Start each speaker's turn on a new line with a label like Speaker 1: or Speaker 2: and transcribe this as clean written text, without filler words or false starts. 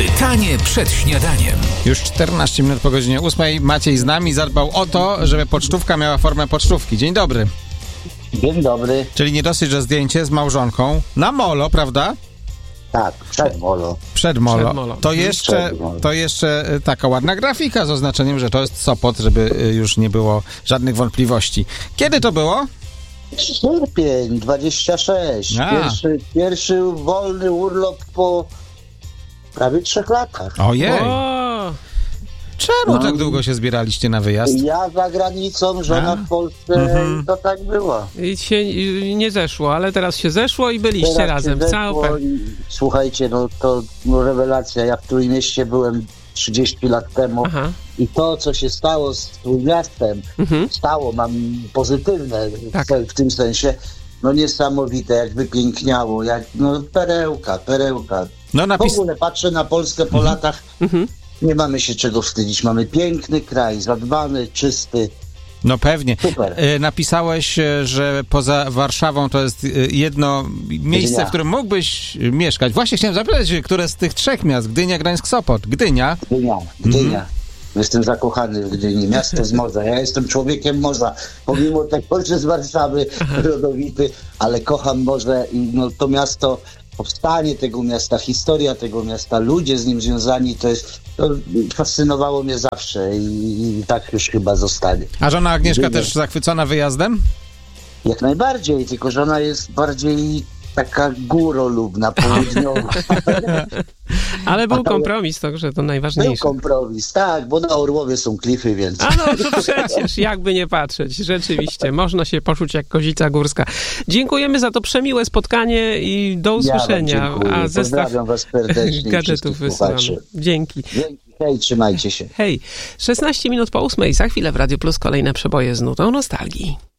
Speaker 1: Pytanie przed śniadaniem.
Speaker 2: Już 14 minut po godzinie 8. Maciej z nami zadbał o to, żeby pocztówka miała formę pocztówki. Dzień dobry.
Speaker 3: Dzień dobry.
Speaker 2: Czyli nie dosyć, że zdjęcie z małżonką na molo, prawda?
Speaker 3: Tak, przed molo.
Speaker 2: Przed molo.
Speaker 4: Przed molo.
Speaker 2: To jeszcze taka ładna grafika z oznaczeniem, że to jest Sopot, żeby już nie było żadnych wątpliwości. Kiedy to było?
Speaker 3: Sierpień 26. Pierwszy wolny urlop po prawie 3 latach.
Speaker 2: Ojej.
Speaker 4: O,
Speaker 2: Czemu tak długo się zbieraliście na wyjazd?
Speaker 3: Ja za granicą, żona w Polsce i to tak było.
Speaker 4: i się nie zeszło, ale teraz się zeszło i byliście
Speaker 3: Teraz
Speaker 4: razem.
Speaker 3: się zeszło i słuchajcie, to rewelacja. Ja w Trójmieście byłem 30 lat temu.
Speaker 4: Aha.
Speaker 3: I to, co się stało z Trójmiastem, mam pozytywne w tym sensie, niesamowite, jak wypiękniało, perełka. W ogóle patrzę na Polskę po latach, nie mamy się czego wstydzić, mamy piękny kraj, zadbany, czysty.
Speaker 2: No pewnie.
Speaker 3: Super.
Speaker 2: Napisałeś, że poza Warszawą to jest jedno miejsce,
Speaker 3: Gdynia.
Speaker 2: w którym mógłbyś mieszkać. Właśnie chciałem zapytać, które z tych 3 miast, Gdynia, Gdańsk, Sopot. Gdynia.
Speaker 3: Gdynia. Jestem zakochany w Gdyni, miasto z morza. Ja jestem człowiekiem morza, pomimo tego, że z Warszawy rodowity, ale kocham morze i to miasto, powstanie tego miasta, historia tego miasta, ludzie z nim związani, to fascynowało mnie zawsze i tak już chyba zostanie.
Speaker 2: A żona Agnieszka też zachwycona wyjazdem?
Speaker 3: Jak najbardziej, tylko żona jest bardziej taka górolubna, południowa.
Speaker 4: Ale był kompromis, także to
Speaker 3: Był
Speaker 4: najważniejsze.
Speaker 3: kompromis, tak, bo na Orłowie są klify, więc...
Speaker 4: To przecież, jakby nie patrzeć, rzeczywiście, można się poczuć jak kozica górska. Dziękujemy za to przemiłe spotkanie i do usłyszenia.
Speaker 3: Ja wam dziękuję. Pozdrawiam was serdecznie.
Speaker 4: Gadżetów wysyłamy. Dzięki.
Speaker 3: Hej, trzymajcie się.
Speaker 4: Hej, 16 minut po 8, za chwilę w Radiu Plus kolejne przeboje z nutą nostalgii.